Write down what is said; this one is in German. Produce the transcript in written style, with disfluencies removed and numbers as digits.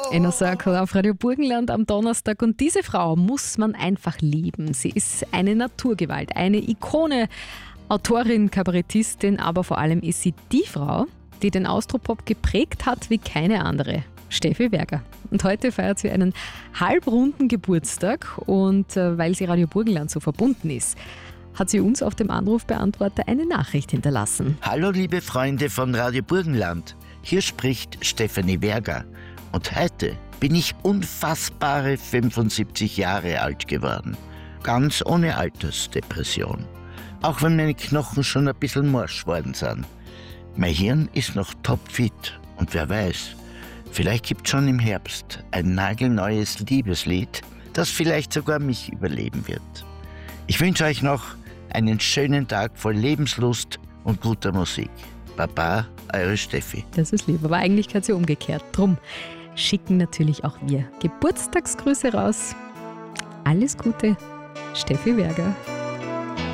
Inner Circle auf Radio Burgenland am Donnerstag. Und diese Frau muss man einfach lieben. Sie ist eine Naturgewalt, eine Ikone, Autorin, Kabarettistin, aber vor allem ist sie die Frau, die den Austropop geprägt hat wie keine andere. Steffi Berger. Und heute feiert sie einen halbrunden Geburtstag. Und weil sie Radio Burgenland so verbunden ist, hat sie uns auf dem Anrufbeantworter eine Nachricht hinterlassen. Hallo liebe Freunde von Radio Burgenland, hier spricht Stefanie Berger. Und heute bin ich unfassbare 75 Jahre alt geworden. Ganz ohne Altersdepression. Auch wenn meine Knochen schon ein bisschen morsch worden sind. Mein Hirn ist noch topfit und wer weiß, vielleicht gibt es schon im Herbst ein nagelneues Liebeslied, das vielleicht sogar mich überleben wird. Ich wünsche euch noch einen schönen Tag voll Lebenslust und guter Musik. Baba, eure Steffi. Das ist lieb, aber eigentlich gehört sie umgekehrt. Drum schicken natürlich auch wir Geburtstagsgrüße raus. Alles Gute, Steffi Berger.